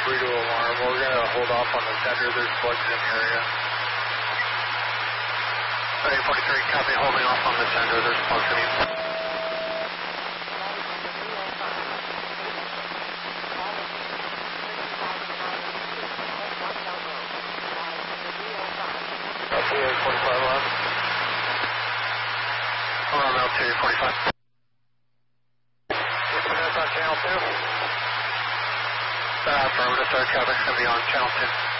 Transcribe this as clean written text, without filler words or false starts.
Burrito alarm. We're going to hold off on the tender. There's plugs in the area. 843, copy, holding off on the tender. There's plugs in the Alarm L2, 45. That's on channel 2. Affirmative, traffic's going to be on channel 2.